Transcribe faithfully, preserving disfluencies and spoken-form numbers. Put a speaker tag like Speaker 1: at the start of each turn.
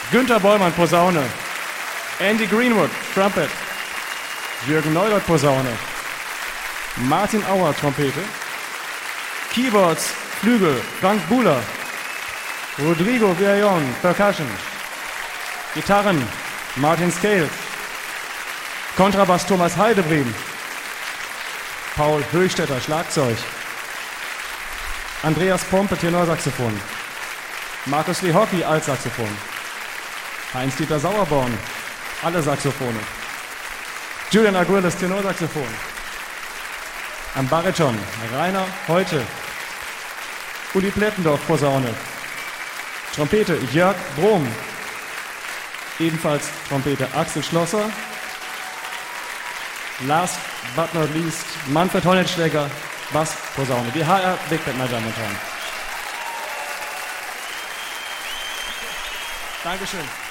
Speaker 1: Günther Bollmann, Posaune. Andy Greenwood, Trumpet. Jürgen Neudert, Posaune. Martin Auer, Trompete. Keyboards, Flügel, Frank Buhler. Rodrigo Villallon, Percussion. Gitarren, Martin Scales. Kontrabass, Thomas Heidebriem. Paul Höchstädter, Schlagzeug. Andreas Pompe, Tenorsaxophon. Markus Lehocki, Altsaxophon. Heinz-Dieter Sauerborn, alle Saxophone. Julian Aguilas, Tenorsaxophon. Am Bariton, Rainer Heute. Uli Plettendorf, Posaune. Trompete, Jörg Brom. Ebenfalls Trompete, Axel Schlosser. Last but not least, Manfred Honettschläger, Bass, Posaune. Die H R Big Band, meine Damen und Herren. Dankeschön.